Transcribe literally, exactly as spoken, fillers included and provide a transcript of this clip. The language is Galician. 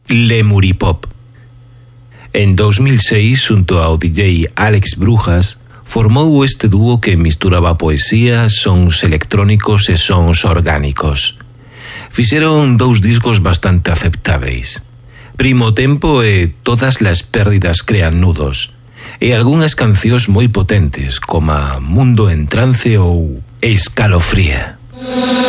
Lemuripop. En dos mil seis, xunto ao D J Alex Brujas, formou este dúo que misturaba poesía, sons electrónicos e sons orgánicos. Fixeron dous discos bastante aceptáveis. Primo Tempo e Todas las pérdidas crean nudos, e algunhas cancións moi potentes, como Mundo en trance ou Escalofría.